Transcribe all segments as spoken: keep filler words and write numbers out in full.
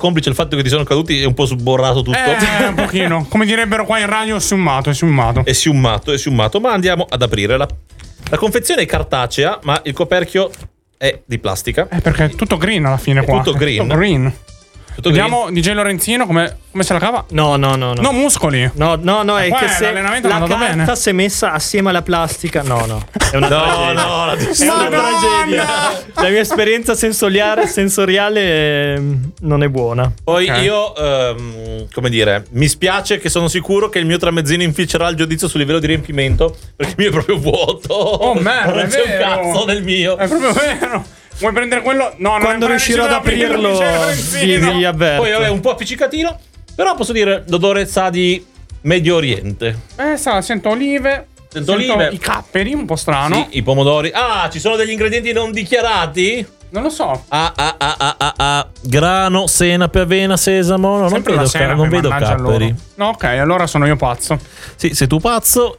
complice il fatto che ti sono caduti e un po' subborrato tutto. Eh, un pochino. Come direbbero qua in radio, siummato, è siummato. È siummato, è siummato. Ma andiamo ad aprire. La, la confezione è cartacea, ma il coperchio è di plastica. Eh, perché è tutto green alla fine è qua. Tutto green. È tutto green. Tutto Vediamo D J Lorenzino come, come se la cava. No, no, no, no. No, muscoli. No, no, no, è Qua che è se l'allenamento la è andato carta bene. si è messa assieme alla plastica. No, no. È una No, tragedia. no, la È una tragedia. La mia esperienza sensoriale, sensoriale eh, non è buona. Poi Ok. io, ehm, come dire, mi spiace che sono sicuro che il mio tramezzino inficerà il giudizio sul livello di riempimento, perché il mio è proprio vuoto. Oh, merda, non è c'è vero. un cazzo del mio. È proprio vero. Vuoi prendere quello? No, non Quando è riuscirò ad aprirlo, vi, vi avverto. Poi vabbè, un po' appiccicatino, però posso dire l'odore sa di Medio Oriente. Eh, sa, sento olive. Sento olive. I capperi, un po' strano. Sì, i pomodori. Ah, ci sono degli ingredienti non dichiarati? Non lo so. Ah, ah, ah, ah, ah, ah. Grano, senape, avena, sesamo. No, non Sempre vedo, la ca- senape, non vedo mannaggia capperi. loro. No, ok, allora sono io pazzo. Sì, sei tu pazzo.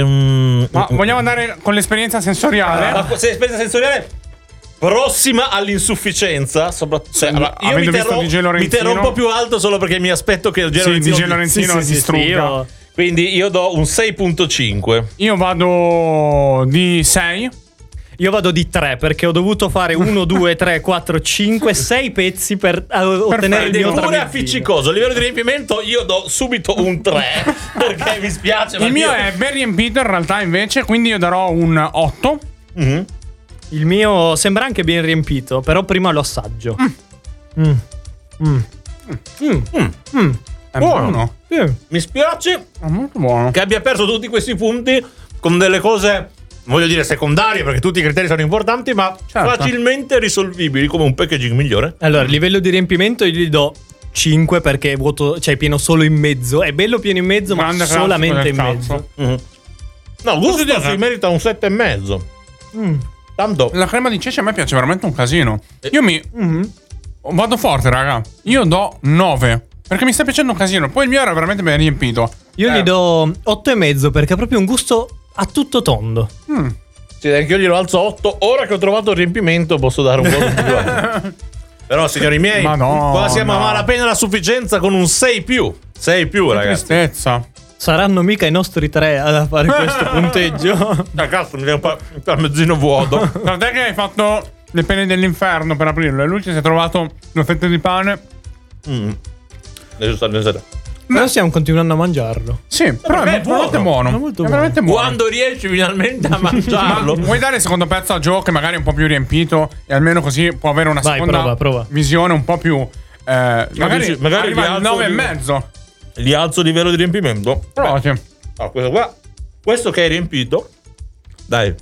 E, Ma vogliamo andare con l'esperienza sensoriale? La se- esperienza sensoriale prossima all'insufficienza. Soprattutto, cioè, Sì, allora, io mi avendo visto terrò, D J mi Lorenzino- terrò un po' più alto solo perché mi aspetto che il D J Sì, Lorenzino, D J Lorenzino Sì, sì, sì, distrugga. sì, io- Quindi io do un sei virgola cinque. Io vado di sei. Io vado di tre perché ho dovuto fare uno, due, tre, quattro, cinque, sei pezzi per eh, ottenere il Ed è mio pure tramezzino. appiccicoso. A livello di riempimento io do subito un tre perché mi spiace. ma Il mio Dio- è ben riempito in realtà invece, quindi io darò un otto. Mhm. Il mio sembra anche ben riempito, però prima lo assaggio. Mm. Mm. Mm. Mm. È Buono. buono. Sì. Mi spiace È molto buono. che abbia perso tutti questi punti con delle cose, voglio dire, secondarie, perché tutti i criteri sono importanti, ma Certo. facilmente risolvibili come un packaging migliore. Allora, il livello di riempimento io gli do cinque perché è vuoto, cioè è pieno solo in mezzo. È bello pieno in mezzo, ma Grande classico solamente del in cazzo. mezzo. Mhm. No, gusto Gusto si di- merita un sette e mezzo. Mm. Tanto La crema di ceci a me piace veramente un casino. Eh. Io mi Mhm. vado forte, raga. Io do nove. Perché mi sta piacendo un casino. Poi il mio era veramente ben riempito. Io Eh. gli do otto e mezzo perché ha proprio un gusto a tutto tondo. Mm. sì, anche io glielo alzo a otto. Ora che ho trovato il riempimento posso dare un voto più alto. Però signori miei, Madonna. qua siamo a malapena la sufficienza con un sei più. sei più, Che ragazzi. tristezza. Saranno mica i nostri tre a fare questo punteggio. Ah, cazzo, mi viene un pa- un parmezzino vuoto. Tant'è che hai fatto le pene dell'inferno per aprirlo e lui ci si è trovato due fette di pane. Mm. Adesso sta nel Noi stiamo continuando a mangiarlo. Sì, però beh, è veramente buono. buono. È molto È veramente buono. Quando riesci finalmente a mangiarlo. Ma vuoi dare il secondo pezzo a Joe che magari è un po' più riempito e almeno così può avere una Vai, seconda prova, prova. visione un po' più eh, magari, dici- magari arriva vi al alzo nove e di- mezzo. Gli alzo il livello di riempimento. Provaci. Allora, questo qua. Questo che è riempito. Dai.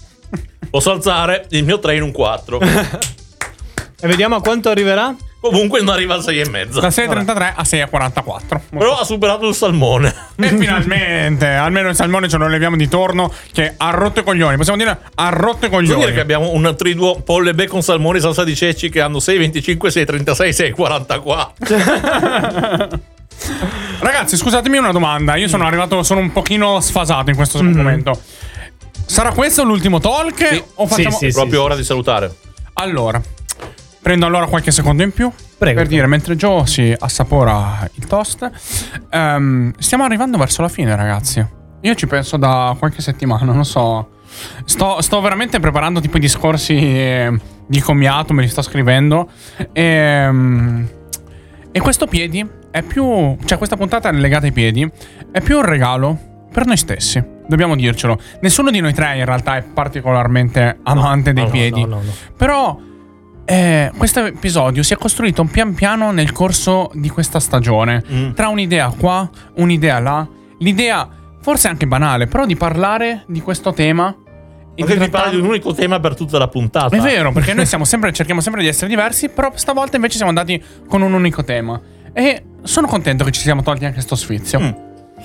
Posso alzare il mio tre in un quattro. E vediamo a quanto arriverà. Comunque non arriva al sei e mezzo. Da sei virgola trentatré a sei virgola quarantaquattro. Però ha superato il salmone. E finalmente, almeno il salmone ce lo leviamo di torno che ha rotto i coglioni. Possiamo dire ha rotto i Vuol coglioni. dire che abbiamo un triduo pollo e bacon salmone salsa di ceci che hanno sei virgola venticinque, sei virgola trentasei, sei virgola quarantaquattro. Ragazzi, scusatemi una domanda. Io sono arrivato, sono un pochino sfasato in questo Mm-hmm. momento. Sarà questo l'ultimo talk? Sì. O facciamo... Sì, sì, Proprio ora di salutare. Allora, prendo allora qualche secondo in più. Prego. Per dire, mentre Joe si assapora il toast, ehm, stiamo arrivando verso la fine, ragazzi. Io ci penso da qualche settimana, non so. Sto, sto veramente preparando tipo i discorsi eh, di commiato, me li sto scrivendo. E, e questo piedi è più. Cioè, questa puntata è legata ai piedi. È più un regalo per noi stessi. Dobbiamo dircelo. Nessuno di noi tre, in realtà, è particolarmente amante dei no, no, piedi. no, no, no. Però. Eh, questo episodio si è costruito pian piano nel corso di questa stagione. Mm. Tra un'idea qua, un'idea là. L'idea, forse anche banale, però di parlare di questo tema. E Perché di ti parli di un unico tema per tutta la puntata. È vero, perché noi siamo sempre, cerchiamo sempre di essere diversi, però stavolta invece siamo andati con un unico tema. E sono contento che ci siamo tolti anche sto sfizio. Mm.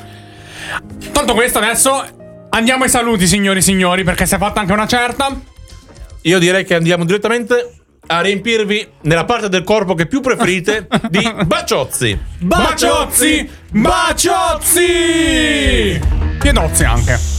Tolto questo, adesso andiamo ai saluti, signori e signori, perché si è fatta anche una certa. Io direi che andiamo direttamente a riempirvi nella parte del corpo che più preferite di baciozzi. Baciozzi! Baciozzi! Piedozzi anche.